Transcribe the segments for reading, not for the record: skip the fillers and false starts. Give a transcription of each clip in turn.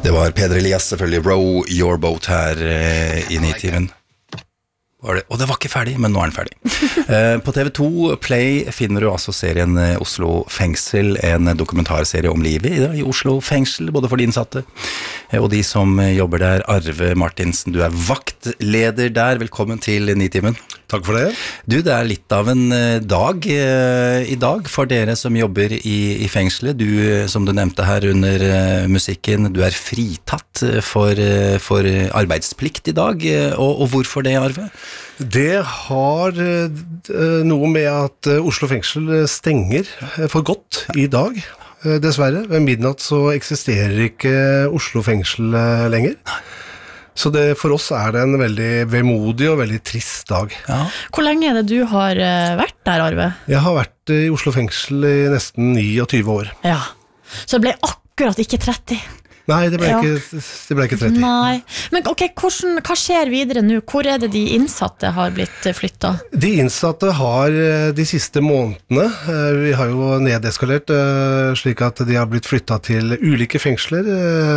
Det var Peder Elias, selvfølgelig. Row Your Boat her i Nitimen. Og det var ikke ferdig, men nå er den ferdig. På TV2 Play finner du altså serien Oslo Fengsel, en dokumentarserie om livet i Oslo Fengsel, både for de innsatte og de som jobber der. Arve Martinsen, du er vaktleder der. Velkommen til Nitimen. Takk for det. Du, det er litt av en dag i dag for dere som jobber i fengselet. Du, som du nevnte her under musikken, du er fritatt for arbeidsplikt i dag. Og hvorfor det, Arve? Det har noe med at Oslo fengsel stenger for godt i dag. Dessverre. Ved midnatt så eksisterer ikke Oslo fengsel lenger. Så for oss er det en veldig vemodig og veldig trist dag. Ja. Hvor lenge er det du har vært der, Arve? Jeg har vært i Oslo fengsel i nesten 29 år. Ja, så det ble akkurat ikke 30. Nei, det ble ikke 30. Nei, men ok, hva skjer videre nå? Hvor er det de innsatte har blitt flyttet? De innsatte har de siste månedene, vi har jo nedeskalert slik at de har blitt flyttet til ulike fengsler,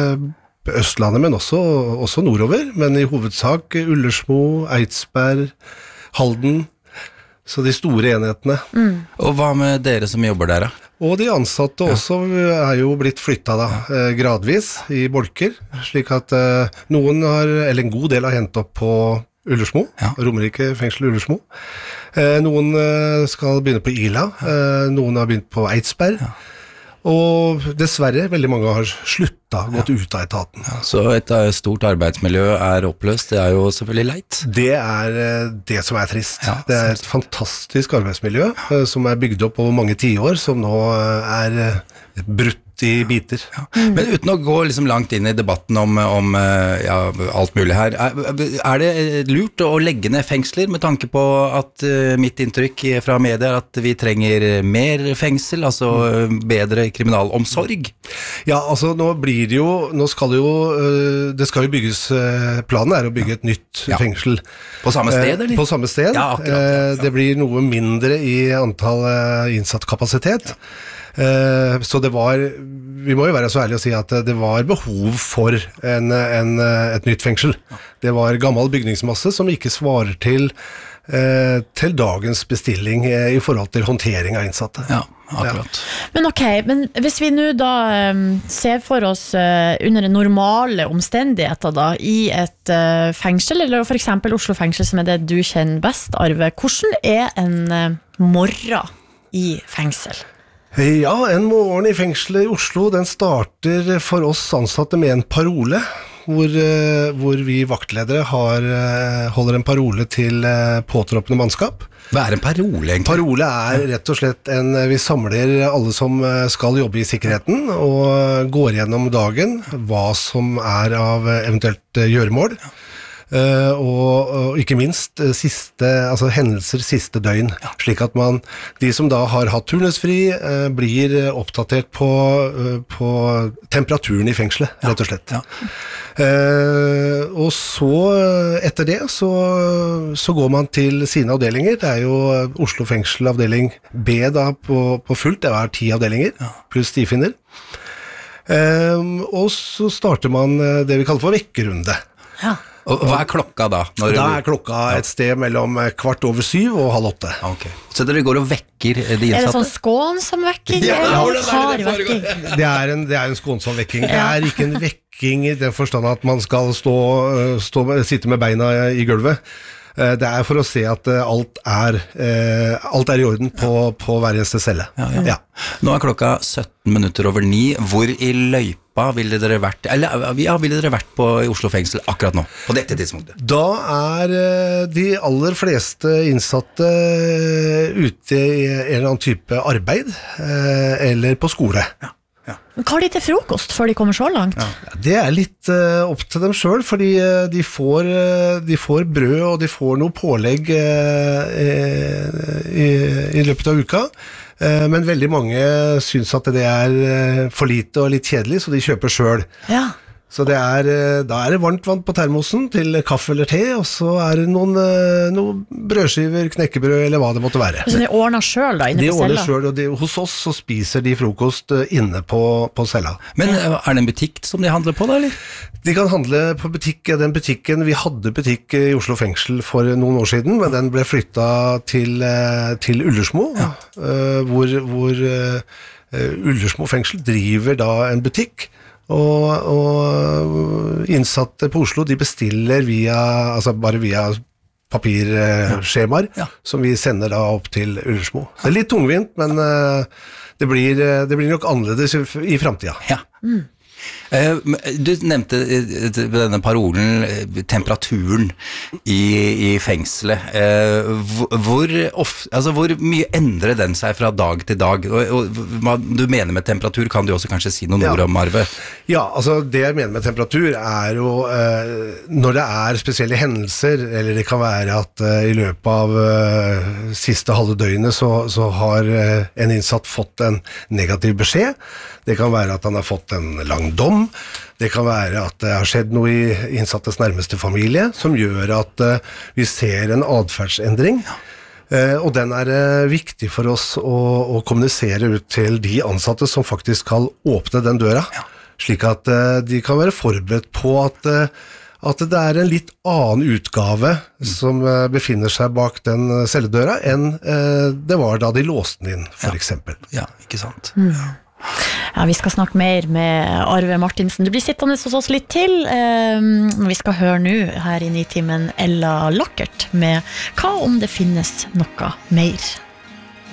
på Østlandet, men også nordover, men i hovedsak Ullersmo, Eidsberg, Halden, så de store enhetene. Og hva med dere som jobber der da? Og de ansatte også er jo blitt flyttet da, gradvis i bolker, slik at noen eller en god del har hentet opp på Ullersmo, Romerike fengsel Ullersmo. Noen skal begynne på Ila, noen har begynt på Eidsberg, og dessverre veldig mange har gått ut av etaten. Så et stort arbeidsmiljø er oppløst, det er jo selvfølgelig leit. Det er det som er trist. Det er et fantastisk arbeidsmiljø som er bygd opp over mange tiår, som nå er brutt i biter. Men uten å gå liksom langt inn i debatten om alt mulig her, er det lurt å legge ned fengsler med tanke på at mitt inntrykk fra media er at vi trenger mer fengsel, altså bedre kriminalomsorg? Ja, altså det skal jo bygges, planen er å bygge et nytt fengsel. På samme sted, eller? På samme sted. Ja, akkurat. Det blir noe mindre i antall innsatt kapasitet. Så vi må jo være så ærlige å si at det var behov for et nytt fengsel. Det var gammel bygningsmasse som ikke svarer til dagens bestilling i forhold til håndtering av innsatte. Ja, akkurat. Men ok, men hvis vi nå da ser for oss under normale omstendigheter da, i et fengsel, eller for eksempel Oslo fengsel som er det du kjenner best, Arve, hvordan er en morgen i fengsel? Ja, en morgen i fengselet i Oslo, den starter for oss ansatte med en parole, hvor vi vaktledere holder en parole til påtroppende mannskap. Hva er en parole egentlig? Parole er rett og slett vi samler alle som skal jobbe i sikkerheten, og går gjennom dagen hva som er av eventuelt gjøremål. Og ikke minst hendelser siste døgn, slik at de som da har hatt turnusfri blir oppdatert på temperaturen i fengselet, rett og slett. Og så etter det så går man til sine avdelinger. Det er jo Oslo fengsel avdeling B da på fullt, det er 10 avdelinger pluss stifinner, og så starter man det vi kaller for vekkerunde. Og hva er klokka da? Da er klokka et sted mellom 7:15 og 7:30. Okay. Så dere går og vekker de innsatte? Er det sånn skånsom vekking? Det er en skånsom vekking. Det er ikke en vekking i den forstand at man skal sitte med beina i gulvet. Det er for å se at alt er i orden på hver eneste celle. Nå er klokka 9:17. Hvor i løypa ville dere vært, ville dere vært på i Oslo fengsel akkurat nå, på dette tidspunktet? Da er de aller fleste innsatte ute i en eller annen type arbeid, eller på skole. Men hva har de til frokost før de kommer så langt? Det er litt opp til dem selv, fordi de får brød og de får noe pålegg i løpet av uka, men veldig mange synes at det er for lite og litt kjedelig, så de kjøper selv. Så da er det varmt vann på termosen til kaffe eller te, og så er det noen brødskiver, knekkebrød eller hva det måtte være. Så de ordner selv da, inne på cella? De ordner selv, og hos oss så spiser de frokost inne på cella. Men er det en butikk som de handler på da, eller? De kan handle på butikk, den butikken, vi hadde butikk i Oslo fengsel for noen år siden, men den ble flyttet til Ullersmo, hvor Ullersmo fengsel driver da en butikk, og innsatte på Oslo, de bestiller bare via papirskjemaer, som vi sender da opp til Ullersmo. Det er litt tungvint, men det blir nok annerledes i fremtiden. Ja. Du nevnte denne parolen, temperaturen i fengselet. Hvor mye endrer den seg fra dag til dag? Og hva du mener med temperatur, kan du også kanskje si noen ord om, Arve? Ja, altså det jeg mener med temperatur er jo når det er spesielle hendelser, eller det kan være at i løpet av siste halve døgnet så har en innsatt fått en negativ beskjed. Det kan være at han har fått en lang dom. Det kan være at det har skjedd noe i innsattes nærmeste familie som gjør at vi ser en adferdsendring. Og den er viktig for oss å kommunisere ut til de ansatte som faktisk skal åpne den døra, slik at de kan være forberedt på at det er en litt annen utgave som befinner seg bak den celledøra enn det var da de låste den inn, for eksempel. Ja, ikke sant. Ja, vi skal snakke mer med Arve Martinsen. Du blir sittende hos oss litt til. Vi skal høre nå her i Nitimen Ella Lackert med Hva om det finnes noe mer?